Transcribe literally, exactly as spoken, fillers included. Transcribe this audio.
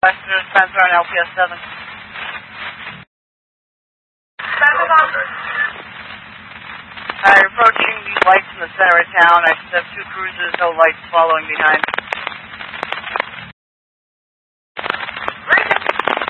Western Spencer on L P S seven. Hi, approaching the lights in the center of town. I just have two cruisers, no lights following behind.